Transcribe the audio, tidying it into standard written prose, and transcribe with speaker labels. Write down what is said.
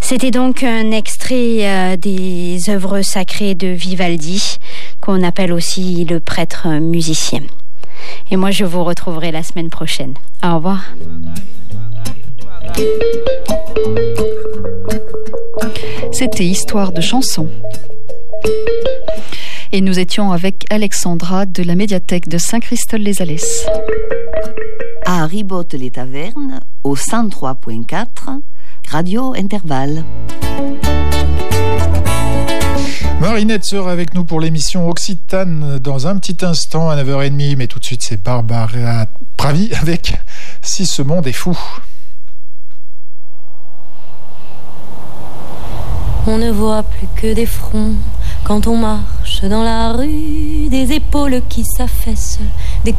Speaker 1: C'était donc un extrait des œuvres sacrées de Vivaldi, qu'on appelle aussi le prêtre musicien. Et moi, je vous retrouverai la semaine prochaine. Au revoir.
Speaker 2: C'était Histoire de chansons. Et nous étions avec Alexandra de la médiathèque de Saint-Christol-les-Alès.
Speaker 3: À Ribotte-les-Tavernes, au 103.4, Radio Intervalle.
Speaker 4: Marinette sera avec nous pour l'émission Occitane dans un petit instant à 9h30, mais tout de suite c'est Barbara Pravi avec Si ce monde est fou.
Speaker 5: On ne voit plus que des fronts quand on marche dans la rue, des épaules qui s'affaissent,